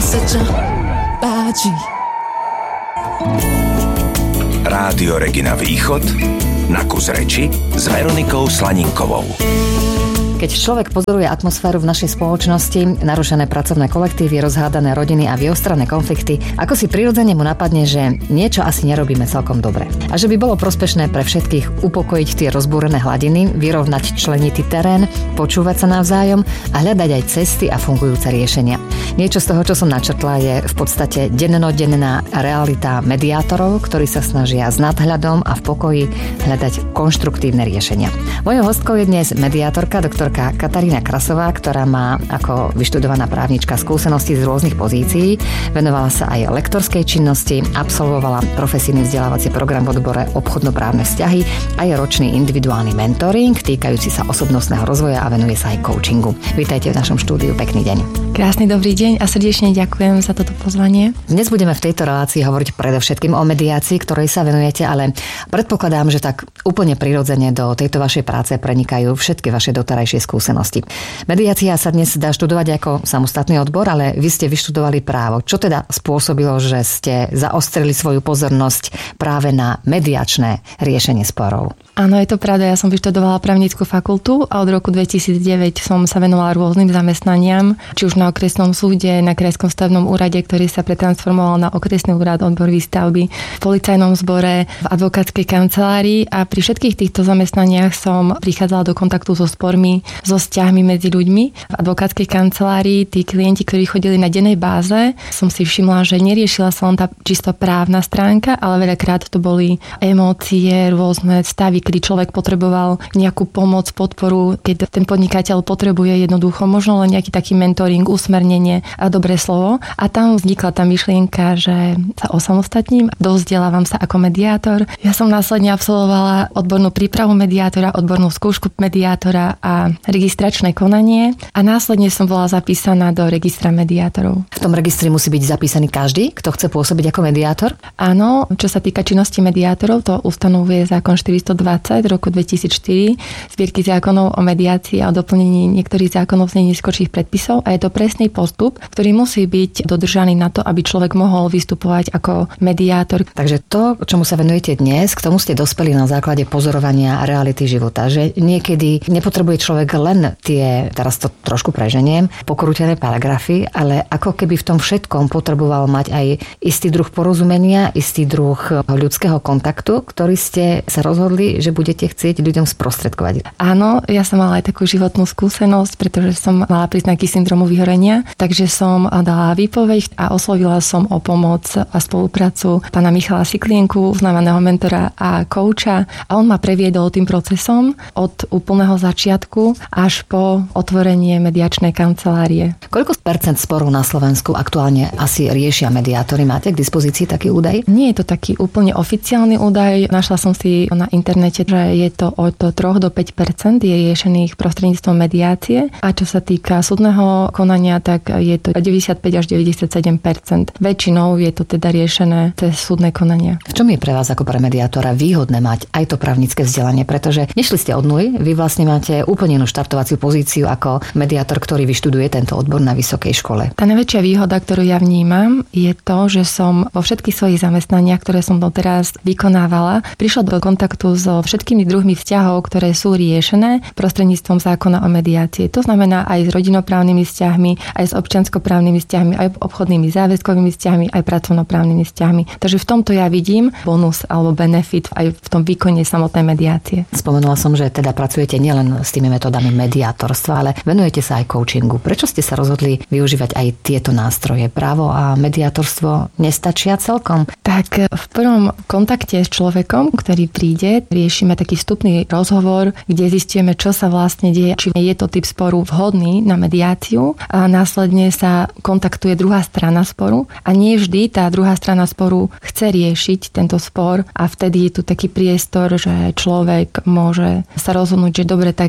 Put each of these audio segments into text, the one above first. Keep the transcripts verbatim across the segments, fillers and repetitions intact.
sa čo páči. Rádio Regina Východ na kus reči s Veronikou Slaninkovou. Keď človek pozoruje atmosféru v našej spoločnosti, narušené pracovné kolektívy, rozhádané rodiny a vyostrené konflikty, ako si prirodzene mu napadne, že niečo asi nerobíme celkom dobre. A že by bolo prospešné pre všetkých upokojiť tie rozbúrené hladiny, vyrovnať členitý terén, počúvať sa navzájom a hľadať aj cesty a fungujúce riešenia. Niečo z toho, čo som načrtla, je v podstate dennodenná realita mediátorov, ktorí sa snažia s nadhľadom a v pokoji hľadať konštruktívne riešenia. Mojou hostkou je dnes mediátorka, doktor Katarína Krasová, ktorá má ako vyštudovaná právnička skúsenosti z rôznych pozícií, venovala sa aj lektorskej činnosti, absolvovala profesijný vzdelávací program v odbore obchodnoprávne vzťahy a je ročný individuálny mentoring týkajúci sa osobnostného rozvoja a venuje sa aj coachingu. Vítajte v našom štúdiu, pekný deň. Krásny dobrý deň a srdečne ďakujem za toto pozvanie. Dnes budeme v tejto relácii hovoriť predovšetkým o mediácii, ktorej sa venujete, ale predpokladám, že tak úplne prirodzene do tejto vašej práce prenikajú všetky vaše doterajšie skúsenosti. Mediácia sa dnes dá študovať ako samostatný odbor, ale vy ste vyštudovali právo. Čo teda spôsobilo, že ste zaostrili svoju pozornosť práve na mediačné riešenie sporov? Áno, je to pravda. Ja som vyštudovala právnickú fakultu a od roku dvetisícdeväť som sa venovala rôznym zamestnaniam, či už na okresnom súde, na krajskom stavebnom úrade, ktorý sa pretransformoval na okresný úrad odbor výstavby, v policajnom zbore, v advokátskej kancelárii a pri všetkých týchto zamestnaniach som prichádzala do kontaktu so spormi, so vzťahmi medzi ľuďmi. V advokátskej kancelárii tí klienti, ktorí chodili na dennej báze, som si všimla, že neriešila sa len tá čisto právna stránka, ale veľakrát to boli emócie, rôzne stavy, kedy človek potreboval nejakú pomoc, podporu, keď ten podnikateľ potrebuje jednoducho možno len nejaký taký mentoring, usmernenie a dobré slovo. A tam vznikla tá myšlienka, že sa osamostatním, dovzdelávam sa ako mediátor. Ja som následne absolvovala odbornú prípravu mediátora, odbornú skúšku mediátora a registračné konanie a následne som bola zapísaná do registra mediátorov. V tom registri musí byť zapísaný každý, kto chce pôsobiť ako mediátor? Áno, čo sa týka činnosti mediátorov, to ustanovuje zákon štyristodvadsať roku dvetisícštyri, zbierky zákonov o mediácii a o doplnení niektorých zákonov z neskôrších predpisov a je to presný postup, ktorý musí byť dodržaný na to, aby človek mohol vystupovať ako mediátor. Takže to, čomu sa venujete dnes, k tomu ste dospeli na základe pozorovania reality života, že niekedy nepotrebuje človek len tie, teraz to trošku preženiem, pokrútené paragrafy, ale ako keby v tom všetkom potreboval mať aj istý druh porozumenia, istý druh ľudského kontaktu, ktorý ste sa rozhodli, že budete chcieť ľuďom sprostredkovať. Áno, ja som mala aj takú životnú skúsenosť, pretože som mala príznaky syndromu vyhorenia, takže som dala výpoveď a oslovila som o pomoc a spoluprácu pána Michala Siklienku, známeného mentora a kouča a on ma previedol tým procesom od úplného začiatku až po otvorenie mediačnej kancelárie. Koľko percent sporov na Slovensku aktuálne asi riešia mediátori? Máte k dispozícii taký údaj? Nie je to taký úplne oficiálny údaj. Našla som si na internete, že je to od tri do päť percent je riešených prostredníctvom mediácie a čo sa týka súdneho konania, tak je to deväťdesiatpäť až deväťdesiatsedem percent. Väčšinou je to teda riešené cez súdne konania. V čom je pre vás ako pre mediátora výhodné mať aj to právnické vzdelanie, pretože nešli ste od nuly, vy vlastne máte úplne inú štartovaciu pozíciu ako mediátor, ktorý vyštuduje tento odbor na vysokej škole. Tá najväčšia výhoda, ktorú ja vnímam, je to, že som vo všetkých svojich zamestnaniach, ktoré som doteraz vykonávala, prišla do kontaktu so všetkými druhmi vzťahov, ktoré sú riešené prostredníctvom zákona o mediácii. To znamená aj s rodinoprávnymi vzťahmi, aj s občianskoprávnymi vzťahmi, aj obchodnými záväzkovými vzťahmi, aj pracovnoprávnymi vzťahmi. Takže v tomto ja vidím bonus alebo benefit aj v tom výkone samotnej mediácie. Spomenula som, že teda pracujete nielen s tými metodami mediátorstva, ale venujete sa aj coachingu. Prečo ste sa rozhodli využívať aj tieto nástroje? Právo a mediátorstvo nestačia celkom? Tak v prvom kontakte s človekom, ktorý príde, riešime taký vstupný rozhovor, kde zistíme, čo sa vlastne deje, či je to typ sporu vhodný na mediáciu a následne sa kontaktuje druhá strana sporu a nie vždy tá druhá strana sporu chce riešiť tento spor a vtedy je tu taký priestor, že človek môže sa rozhodnúť, že dobre, tak ja mám ten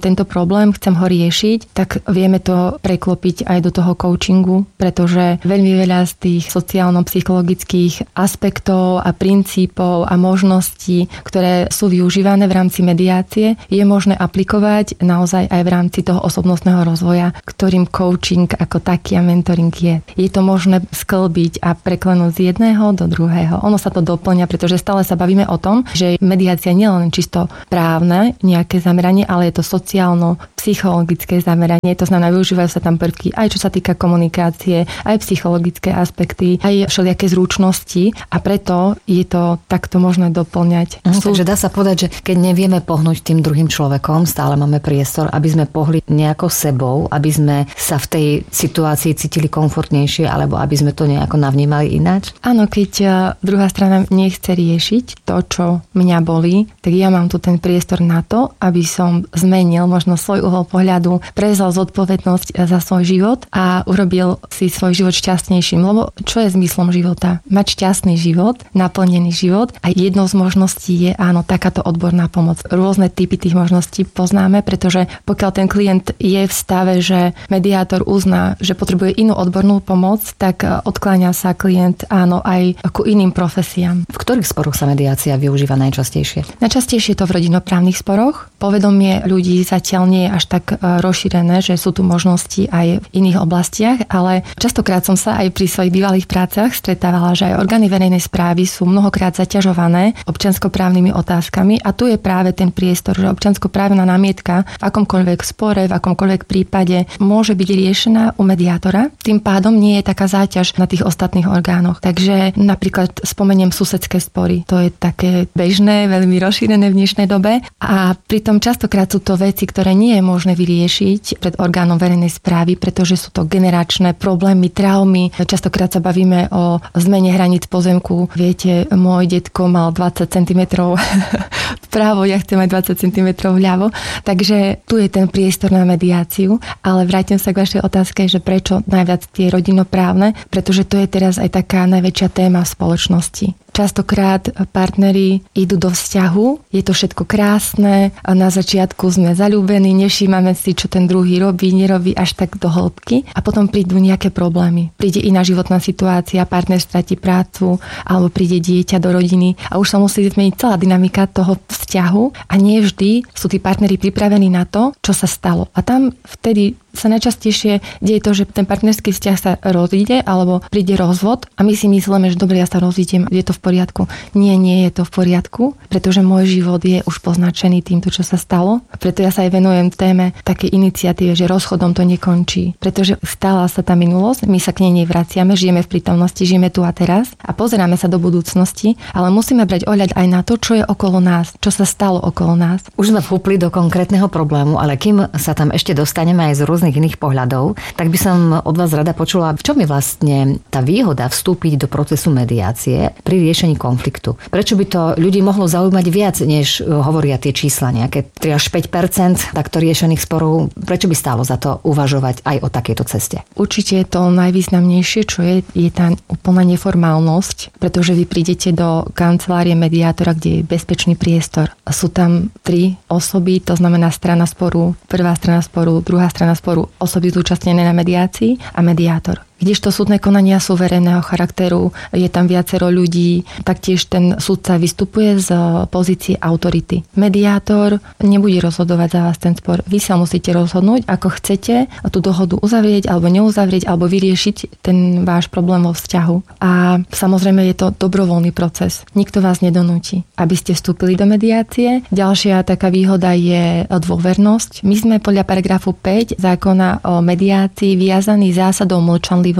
tento problém, chcem ho riešiť, tak vieme to preklopiť aj do toho coachingu, pretože veľmi veľa z tých sociálno-psychologických aspektov a princípov a možností, ktoré sú využívané v rámci mediácie, je možné aplikovať naozaj aj v rámci toho osobnostného rozvoja, ktorým coaching ako taký a mentoring je. Je to možné sklbiť a preklenúť z jedného do druhého. Ono sa to doplňa, pretože stále sa bavíme o tom, že mediácia nie je len čisto právne nejaké zameranie, ale je to sociálno-psychologické zameranie. To znamená, využívajú sa tam prvky aj čo sa týka komunikácie, aj psychologické aspekty, aj všelijaké zručnosti a preto je to takto možné doplňať. No, Sú... Takže dá sa povedať, že keď nevieme pohnúť tým druhým človekom, stále máme priestor, aby sme pohli nejako sebou, aby sme sa v tej situácii cítili komfortnejšie, alebo aby sme to nejako navnímali ináč? Áno, keď druhá strana nechce riešiť to, čo mňa bolí, tak ja mám tu ten priestor na to, aby som zmenil možno svoj uhol pohľadu, prevzal zodpovednosť za svoj život a urobil si svoj život šťastnejším. Lebo čo je zmyslom života? Mať šťastný život, naplnený život a jednou z možností je áno, takáto odborná pomoc. Rôzne typy tých možností poznáme, pretože pokiaľ ten klient je v stave, že mediátor uzná, že potrebuje inú odbornú pomoc, tak odkláňa sa klient áno aj ku iným profesiám. V ktorých sporoch sa mediácia využíva najčastejšie? Najčastejšie je to v rodinoprávnych sporoch. Povedomie ľudí zatiaľ nie je až tak rozšírené, že sú tu možnosti aj v iných oblastiach, ale častokrát som sa aj pri svojich bývalých prácach stretávala, že aj orgány verejnej správy sú mnohokrát zaťažované občianskoprávnymi otázkami a tu je práve ten priestor, že občianskoprávna námietka v akomkoľvek spore, v akomkoľvek prípade môže byť riešená u mediátora. Tým pádom nie je taká záťaž na tých ostatných orgánoch. Takže napríklad spomeniem susedské spory. To je také bežné, veľmi rozšírené v dnešnej dobe a pritom častokrát sú to veci, ktoré nie je možné vyriešiť pred orgánom verejnej správy, pretože sú to generačné problémy, traumy. Častokrát sa bavíme o zmene hraníc pozemku. Viete, môj detko mal dvadsať centimetrov vpravo, ja chcem mať dvadsať centimetrov vľavo. Takže tu je ten priestor na mediáciu, ale vrátim sa k vašej otázke, že prečo najviac tie rodinoprávne, pretože to je teraz aj taká najväčšia téma v spoločnosti. Častokrát partneri idú do vzťahu, je to všetko krásne, a na začiatku sme zaľúbení, nevšímame si, čo ten druhý robí, nerobí až tak do hĺbky a potom prídu nejaké problémy. Príde iná životná situácia, partner stratí prácu alebo príde dieťa do rodiny a už sa musí zmeniť celá dynamika toho vzťahu a nie vždy sú tí partneri pripravení na to, čo sa stalo. A tam vtedy sa najčastejšie deje to, že ten partnerský vzťah sa rozíde alebo príde rozvod a my si myslíme, že dobre, ja sa rozídem, je to v poriadku. Nie, nie je to v poriadku, pretože môj život je už poznačený týmto, čo sa stalo. A preto ja sa aj venujem téme takej iniciatíve, že rozchodom to nekončí. Pretože stala sa tá minulosť, my sa k nej nevraciame, žijeme v prítomnosti, žijeme tu a teraz a pozeráme sa do budúcnosti, ale musíme brať ohľad aj na to, čo je okolo nás, čo sa stalo okolo nás. Už sme vhúpli do konkrétneho problému, ale kým sa tam ešte dostaneme aj z rôznych iných pohľadov, tak by som od vás rada počula, v čom je vlastne tá výhoda vstúpiť do procesu mediácie pri riešení konfliktu. Prečo by to ľudí mohlo zaujímať viac, než hovoria tie čísla, nejaké tri až päť percent takto riešených sporov? Prečo by stálo za to uvažovať aj o takejto ceste? Určite to najvýznamnejšie, čo je, je tá úplná neformálnosť, pretože vy prídete do kancelárie mediátora, kde je bezpečný priestor. Sú tam tri osoby, to znamená strana sporu, prvá strana sporu, druhá strana sporu, osoby zúčastnené na mediácii a mediátor. Kdežto súdne konania sú verejného charakteru, je tam viacero ľudí, taktiež ten súdca vystupuje z pozície autority. Mediátor nebude rozhodovať za vás ten spor. Vy sa musíte rozhodnúť, ako chcete tú dohodu uzavrieť alebo neuzavrieť alebo vyriešiť ten váš problém vo vzťahu. A samozrejme je to dobrovoľný proces. Nikto vás nedonúti, aby ste vstúpili do mediácie. Ďalšia taká výhoda je dôvernosť. My sme podľa paragrafu päť zákona o mediácii viazaní zásadou mlčanlivosti.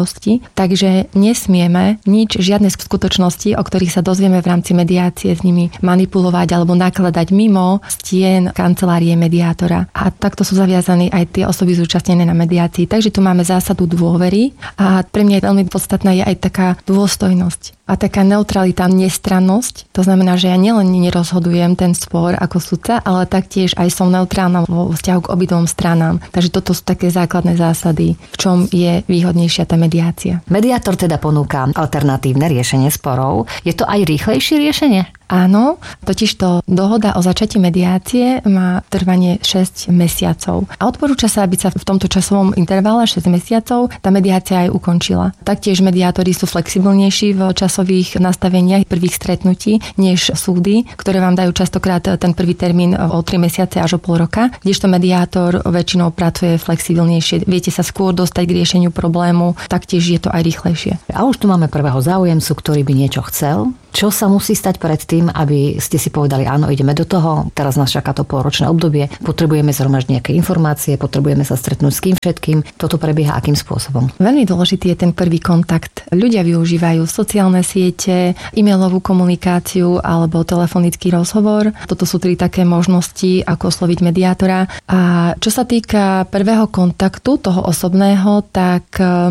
Takže nesmieme nič, žiadne skutočnosti, o ktorých sa dozvieme v rámci mediácie, s nimi manipulovať alebo nakladať mimo stien kancelárie mediátora. A takto sú zaviazaní aj tie osoby zúčastnené na mediácii. Takže tu máme zásadu dôvery a pre mňa je veľmi podstatná je aj taká dôstojnosť. A taká neutralita, nestrannosť, to znamená, že ja nielen nerozhodujem ten spor ako sudca, ale taktiež aj som neutrálna vo vzťahu k obidvom stranám. Takže toto sú také základné zásady, v čom je výhodnejšia tá mediácia. Mediátor teda ponúka alternatívne riešenie sporov. Je to aj rýchlejšie riešenie? Áno, totižto dohoda o začatí mediácie má trvanie šesť mesiacov. A odporúča sa, aby sa v tomto časovom intervale šesť mesiacov tá mediácia aj ukončila. Taktiež mediátori sú flexibilnejší v časových nastaveniach prvých stretnutí než súdy, ktoré vám dajú častokrát ten prvý termín o tri mesiace až o pol roka, kdežto mediátor väčšinou pracuje flexibilnejšie. Viete sa skôr dostať k riešeniu problému, taktiež je to aj rýchlejšie. A už tu máme prvého záujemcu, ktorý by niečo chcel. Čo sa musí stať pred tým, aby ste si povedali, áno, ideme do toho, teraz nás čaká to polročné obdobie, potrebujeme zhromaždiť nejaké informácie, potrebujeme sa stretnúť s kým všetkým. Toto prebieha akým spôsobom? Veľmi dôležitý je ten prvý kontakt. Ľudia využívajú sociálne siete, e-mailovú komunikáciu alebo telefonický rozhovor. Toto sú tri také možnosti, ako osloviť mediátora. A čo sa týka prvého kontaktu, toho osobného, tak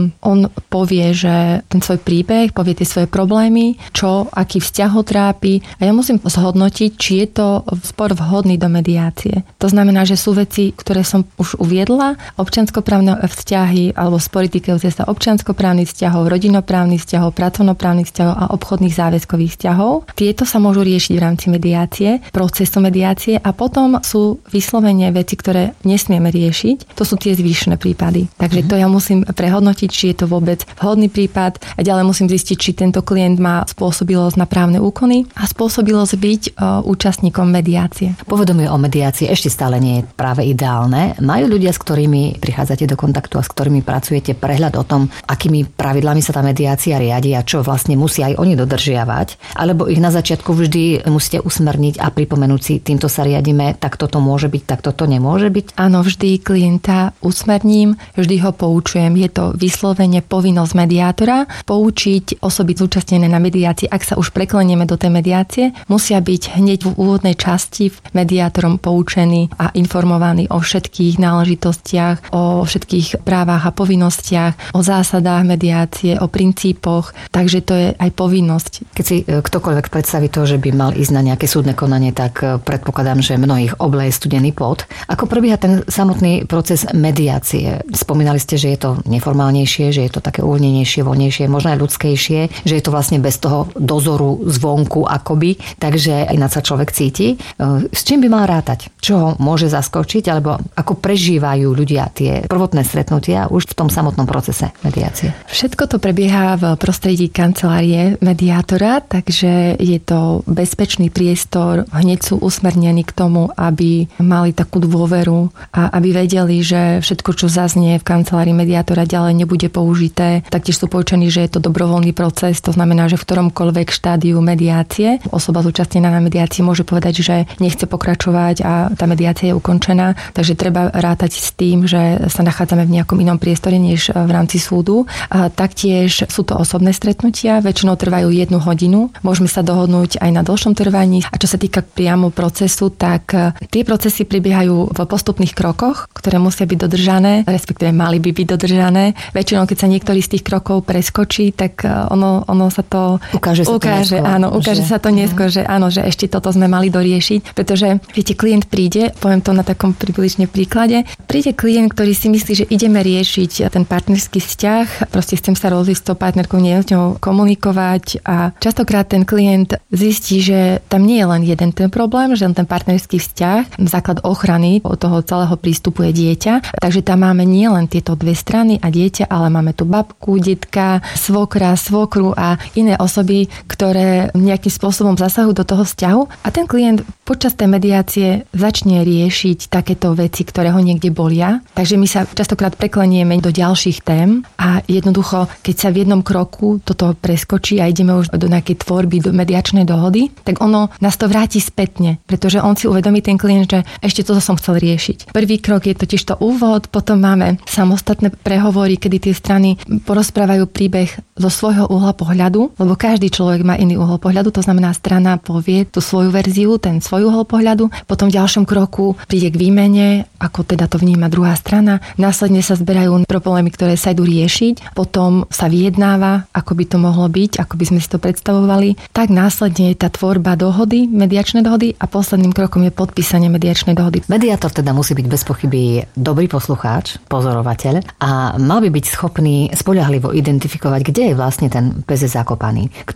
on povie, že ten svoj príbeh, povie tie svoje problémy, čo, aký vzťah ho trápi a ja musím zhodnotiť, či je to spor vhodný do mediácie. To znamená, že sú veci, ktoré som už uviedla, občianskoprávne vzťahy alebo spory týkajúce sa občianskoprávnych vzťahov, rodinoprávnych vzťahov, pracovnoprávnych vzťahov a obchodných záväzkových vzťahov. Tieto sa môžu riešiť v rámci mediácie, procesu mediácie a potom sú vyslovene veci, ktoré nesmieme riešiť. To sú tie zvyšné prípady. Takže to ja musím prehodnotiť, či je to vôbec vhodný prípad a ďalej musím zistiť, či tento klient má spôsobilosť na právne úkony a spôsobilosť byť uh, účastníkom mediácie. Povedomie o mediácii ešte stále nie je práve ideálne. Majú ľudia, s ktorými prichádzate do kontaktu a s ktorými pracujete, prehľad o tom, akými pravidlami sa tá mediácia riadi a čo vlastne musia aj oni dodržiavať? Alebo ich na začiatku vždy musíte usmerniť a pripomenúť si, týmto sa riadíme, tak toto môže byť, tak toto nemôže byť? Áno, vždy klienta usmerním, vždy ho poučujem. Je to vyslovene povinnosť mediátora poučiť osoby zúčastnené na mediácii, ak sa už preklenieme do tej mediácie, musia byť hneď v úvodnej časti mediátorom poučení a informovaní o všetkých náležitostiach, o všetkých právach a povinnostiach, o zásadách mediácie, o princípoch, takže to je aj povinnosť. Keď si ktokoľvek predstaví to, že by mal ísť na nejaké súdne konanie, tak predpokladám, že mnohých obleje studený pot. Ako prebieha ten samotný proces mediácie? Spomínali ste, že je to neformálnejšie, že je to také uvoľnenejšie, voľnejšie, možno aj ľudskejšie, že je to vlastne bez toho dozoru zvonku akoby, takže ináč sa človek cíti. S čím by mal rátať? Čo ho môže zaskočiť, alebo ako prežívajú ľudia tie prvotné stretnutia už v tom samotnom procese mediácie? Všetko to prebieha v prostredí kancelárie mediátora, takže je to bezpečný priestor, hneď sú usmernení k tomu, aby mali takú dôveru a aby vedeli, že všetko, čo zaznie v kancelárii mediátora, ďalej nebude použité. Taktiež sú poučení, že je to dobrovoľný proces, to znamená, že v ktoromkoľvek štádiu mediácie osoba zúčastnená na mediácii môže povedať, že nechce pokračovať a tá mediácia je ukončená, takže treba rátať s tým, že sa nachádzame v nejakom inom priestore než v rámci súdu. A taktiež sú to osobné stretnutia, väčšinou trvajú jednu hodinu, môžeme sa dohodnúť aj na dlhšom trvaní. A čo sa týka priamo procesu, tak tie procesy prebiehajú v postupných krokoch, ktoré musia byť dodržané, respektíve mali by byť dodržané. Väčšinou, keď sa niektorý z tých krokov preskočí, tak ono, ono sa to ukáže, sa ukáže to neskôr, áno, ukáže že... sa to neskôr, že áno, že ešte toto sme mali doriešiť, pretože viete, klient príde, poviem to na takom približne príklade, príde klient, ktorý si myslí, že ideme riešiť ten partnerský vzťah, proste chcem sa rozísť s tou partnerkou, nie s ňou komunikovať a častokrát ten klient zistí, že tam nie je len jeden ten problém, že ten partnerský vzťah, základ ochrany od toho celého prístupu je dieťa, takže tam máme nie len tieto dve strany a dieťa, ale máme tu babku, detka, svokra, svokru a iné osoby, ktoré nejakým spôsobom zasahujú do toho vzťahu a ten klient počas tej mediácie začne riešiť takéto veci, ktoré ho niekde bolia. Takže my sa častokrát preklenieme do ďalších tém a jednoducho, keď sa v jednom kroku toto preskočí a ideme už do nejakej tvorby, do mediačnej dohody, tak ono nás to vráti spätne, pretože on si uvedomí ten klient, že ešte toto som chcel riešiť. Prvý krok je totiž to úvod, potom máme samostatné prehovory, kedy tie strany porozprávajú príbeh zo svojho uhla pohľadu, lebo každý človek má iný uhol pohľadu, to znamená strana povie tú svoju verziu, ten svoj uhol pohľadu, potom v ďalšom kroku príde k výmene, ako teda to vníma druhá strana, následne sa zberajú problémy, ktoré sa idú riešiť, potom sa vyjednáva, ako by to mohlo byť, ako by sme si to predstavovali, tak následne je tá tvorba dohody, mediačnej dohody a posledným krokom je podpísanie mediačnej dohody. Mediátor teda musí byť bez pochyby dobrý poslucháč, pozorovateľ a mal by byť schopný spoľahlivo identifikovať, kde je vlastne ten pes zakopaný. Ktorú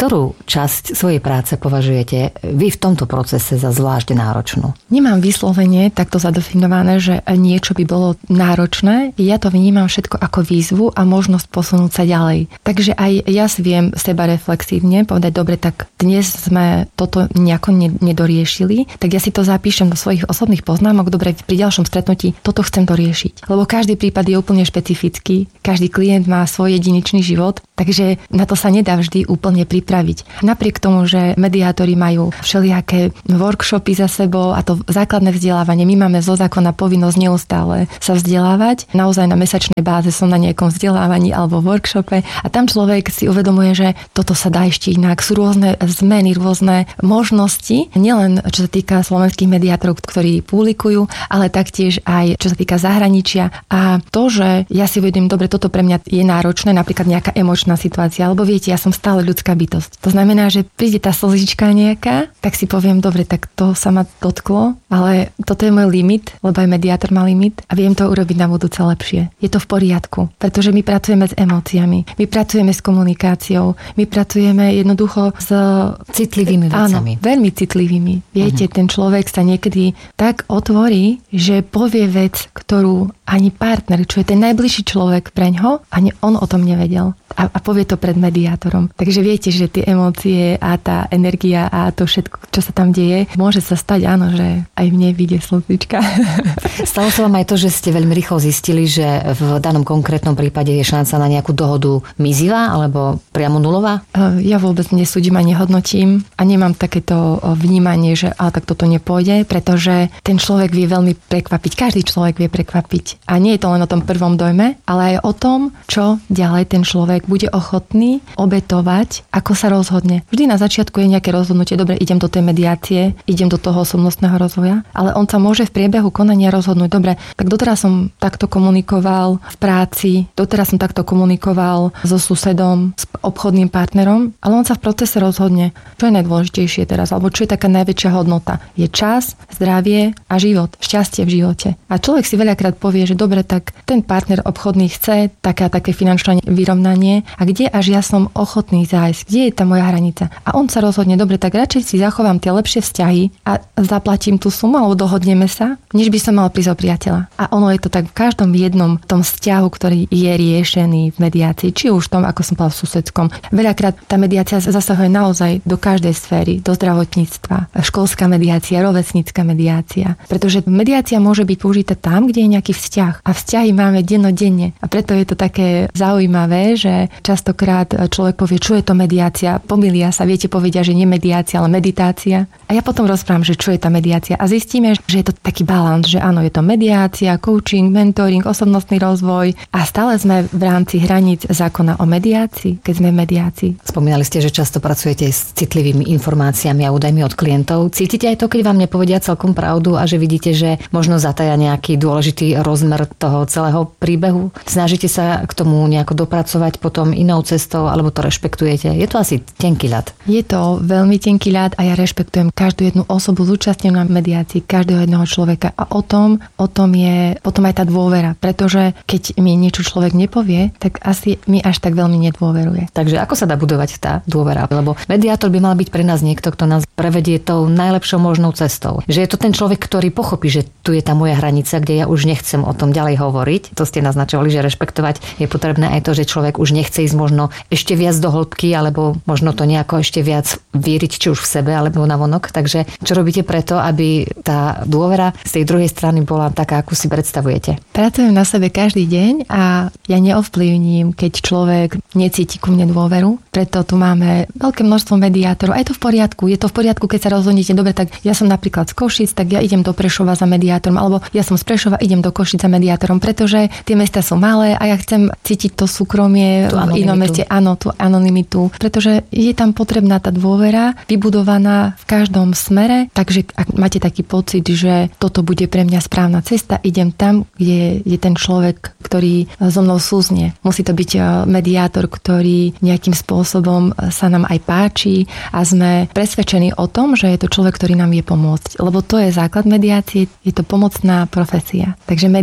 časť svojej práce považujete vy v tomto procese za zvlášť náročnú? Nemám vyslovene takto zadefinované, že niečo by bolo náročné. Ja to vnímam všetko ako výzvu a možnosť posunúť sa ďalej. Takže aj ja si viem seba reflexívne povedať, dobre, tak dnes sme toto nejako nedoriešili, tak ja si to zapíšem do svojich osobných poznámok, dobre, pri ďalšom stretnutí toto chcem doriešiť. Lebo každý prípad je úplne špecifický, každý klient má svoj jedinečný život, takže na to sa nedá vždy úplne pripraviť. Napriek tomu, že mediátori majú všelijaké workshopy za sebou a to základné vzdelávanie, my máme zo zákona povinnosť neustále sa vzdelávať. Naozaj na mesačnej báze som na nejakom vzdelávaní alebo workshope a tam človek si uvedomuje, že toto sa dá ešte inak. Sú rôzne zmeny, rôzne možnosti, nielen čo sa týka slovenských mediátorov, ktorí publikujú, ale taktiež aj čo sa týka zahraničia. A to, že ja si uvedomím, dobre, toto pre mňa je náročné, napríklad nejaká emočná situácia, alebo viete, ja som stále ľudská bytosť. To znamená, že príde tá slzička nejaká, tak si poviem, dobre, tak to sa ma dotklo, ale toto je môj limit, lebo aj mediátor má limit a viem to urobiť na budúce lepšie. Je to v poriadku, pretože my pracujeme s emóciami, my pracujeme s komunikáciou, my pracujeme jednoducho s citlivými vecami. Áno, veľmi citlivými. Viete, uh-huh. ten človek sa niekedy tak otvorí, že povie vec, ktorú ani partner, čo je ten najbližší človek preňho, ani on o tom nevedel. A, a povie to pred mediátorom. Takže viete, že tie emócie a tá energia a to všetko, čo sa tam deje, môže sa stať, áno, že aj mne vyjde slzička. Stalo sa vám aj to, že ste veľmi rýchlo zistili, že v danom konkrétnom prípade je šanca na nejakú dohodu mizivá alebo priamo nulová? Ja vôbec nesúdim a nehodnotím a nemám takéto vnímanie, že ale tak toto nepôjde, pretože ten človek vie veľmi prekvapiť. Každý človek vie prekvapiť. A nie je to len o tom prvom dojme, ale aj o tom, čo ďalej ten človek bude ochotný obetovať, ako sa rozhodne. Vždy na začiatku je nejaké rozhodnutie, dobre, idem do tej mediácie, idem do toho osobnostného rozvoja, ale on sa môže v priebehu konania rozhodnúť, dobre, tak doteraz som takto komunikoval v práci, doteraz som takto komunikoval so susedom, s obchodným partnerom, ale on sa v procese rozhodne, čo je najdôležitejšie teraz, alebo čo je taká najväčšia hodnota. Je čas, zdravie a život, šťastie v živote. A človek si veľakrát povie, že dobre, tak ten partner obchodný chce také a také finančné vyrovnanie, a kde až ja som ochotný zájsť, kde je tá moja hranica. A on sa rozhodne, dobre, tak radšej si zachovám tie lepšie vzťahy a zaplatím tú sumu, alebo dohodneme sa, než by som mal prísť o priateľa. A ono je to tak v každom jednom tom vzťahu, ktorý je riešený v mediácii, či už v tom, ako som povedal, v susedskom. Veľakrát tá mediácia zasahuje naozaj do každej sféry, do zdravotníctva, školská mediácia, rovesnícka mediácia. Pretože mediácia môže byť použitá tam, kde je nejaký vzťah. A vzťahy máme dennodenne. A preto je to také zaujímavé, že častokrát človek povie, čo je to mediácia, pomýlia sa, viete, povedia, že nie mediácia, ale meditácia. A ja potom rozprávam, že čo je tá mediácia a zistíme, že je to taký balans, že áno, je to mediácia, coaching, mentoring, osobnostný rozvoj a stále sme v rámci hraníc zákona o mediácii, keď sme v mediácii. Spomínali ste, že často pracujete s citlivými informáciami a údajmi od klientov. Cítite aj to, keď vám nepovedia celkom pravdu a že vidíte, že možno zataja nejaký dôležitý rozmer toho celého príbehu? Snažíte sa k tomu nejako dopracovať potom inou cestou, alebo to rešpektujete? Je to asi tenký ľad. Je to veľmi tenký ľad a ja rešpektujem každú jednu osobu zúčastnenú na mediácii, každého jedného človeka. A o tom, o tom je potom aj tá dôvera. Pretože keď mi niečo človek nepovie, tak asi mi až tak veľmi nedôveruje. Takže ako sa dá budovať tá dôvera? Lebo mediátor by mal byť pre nás niekto, kto nás prevedie tou najlepšou možnou cestou. Že je to ten človek, ktorý pochopí, že tu je tá moja hranica, kde ja už nechcem o tom ďalej hovoriť. To ste naznačovali, že rešpektovať je potrebné aj to, že človek už nechce ísť možno ešte viac do hĺbky, alebo možno to nejako ešte viac vieriť, či už v sebe, alebo navonok. Takže čo robíte preto, aby tá dôvera z tej druhej strany bola taká, ako si predstavujete? Pracujem na sebe každý deň a ja neovplyvním, keď človek necíti ku mne dôveru. Preto tu máme veľké množstvo mediátorov. A je to v poriadku. Je to v poriadku, keď sa rozhodnete, dobre, tak ja som napríklad z Košic, tak ja idem do Prešova za mediátorom, alebo ja som z Prešova, idem do Košic za mediátorom, pretože tie mestá sú malé a ja chcem cítiť to súkromie v inom meste, áno, tú anonymitu, pretože je tam potrebná tá dôvera, vybudovaná v každom smere, takže ak máte taký pocit, že toto bude pre mňa správna cesta, idem tam, kde je ten človek, ktorý so mnou súznie. Musí to byť mediátor, ktorý nejakým spôsobom sa nám aj páči a sme presvedčení o tom, že je to človek, ktorý nám vie pomôcť. Lebo to je základ mediácie, je to pomocná profesia. Takže mediátor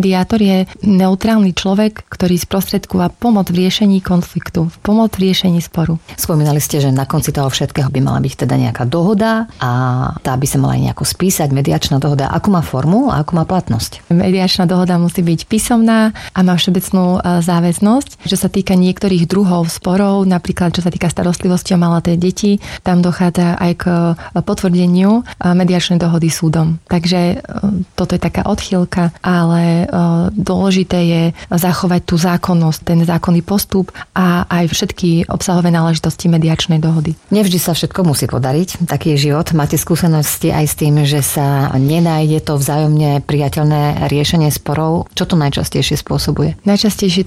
Mediátor je neutrálny človek, ktorý sprostredkúva pomoc v riešení konfliktu, pomoc v riešení sporu. Spomínali ste, že na konci toho všetkého by mala byť teda nejaká dohoda a tá by sa mala aj nejako spísať, mediačná dohoda. Akú má formu a akú má platnosť? Mediačná dohoda musí byť písomná a má všeobecnú záväznosť. Čo sa týka niektorých druhov sporov, napríklad čo sa týka starostlivosti o malaté deti, tam dochádza aj k potvrdeniu mediačnej dohody súdom. Takže toto je taká odchýlka, ale dôležité je zachovať tú zákonnosť, ten zákonný postup a aj všetky obsahové náležitosti mediačnej dohody. Nevždy sa všetko musí podariť, taký je život. Máte skúsenosti aj s tým, že sa nenájde to vzájomne priateľné riešenie sporov? Čo to najčastejšie spôsobuje? Najčastejšie